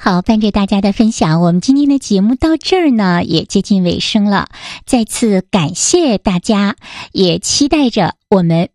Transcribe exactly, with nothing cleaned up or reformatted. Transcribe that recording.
好，伴着大家的分享，我们今天的节目到这儿呢，也接近尾声了。再次感谢大家，也期待着我们